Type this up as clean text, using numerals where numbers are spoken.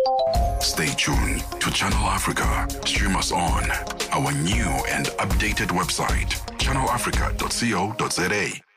Stay tuned to Channel Africa. Stream us on our new and updated website, channelafrica.co.za.